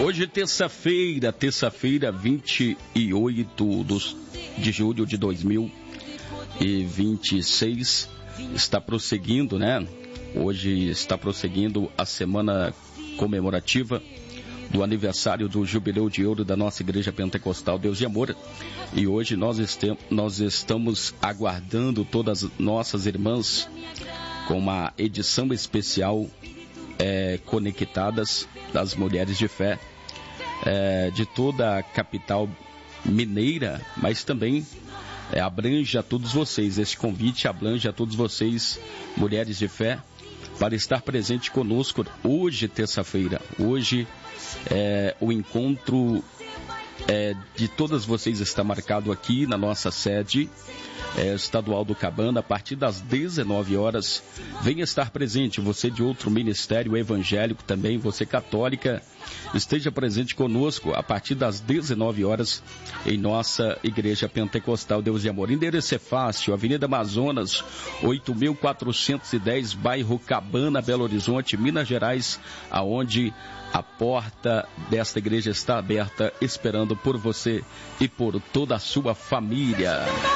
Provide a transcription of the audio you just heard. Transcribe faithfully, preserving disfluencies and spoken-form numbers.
Hoje, terça-feira, terça-feira, vinte e oito de julho de dois mil e vinte e seis, está prosseguindo, né? Hoje está prosseguindo a semana comemorativa do aniversário do Jubileu de Ouro da nossa Igreja Pentecostal Deus de Amor. E hoje nós, este, nós estamos aguardando todas nossas irmãs com uma edição especial é, conectadas das Mulheres de Fé é, de toda a capital mineira, mas também é, abrange a todos vocês. Este convite abrange a todos vocês, Mulheres de Fé, para estar presente conosco hoje, terça-feira. Hoje é, o encontro é, de todas vocês está marcado aqui na nossa sede é, estadual do Cabana, a partir das dezenove horas. Venha estar presente, você de outro ministério evangélico também, você católica, esteja presente conosco a partir das dezenove horas em nossa Igreja Pentecostal Deus de Amor. Endereço é fácil, Avenida Amazonas, oito mil quatrocentos e dez, bairro Cabana, Belo Horizonte, Minas Gerais, aonde a porta desta igreja está aberta, esperando por você e por toda a sua família.